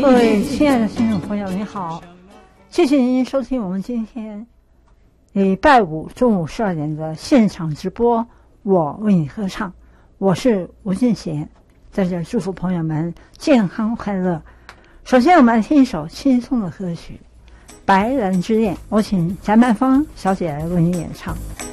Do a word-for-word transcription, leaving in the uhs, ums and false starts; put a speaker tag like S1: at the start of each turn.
S1: 各位亲爱的听众朋友，你好，谢谢您收听我们今天礼拜五中午十二点的现场直播。我为你歌唱，我是吴俊贤，在这祝福朋友们健康快乐。首先，我们来听一首轻松的歌曲《白兰之恋》，我请贾曼芳小姐来为你演唱。